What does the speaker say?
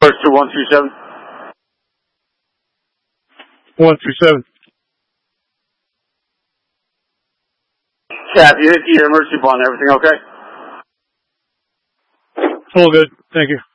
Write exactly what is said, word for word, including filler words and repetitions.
Clear to one three seven. one three seven. Cap, you hit the emergency button. Everything okay? All good. Thank you.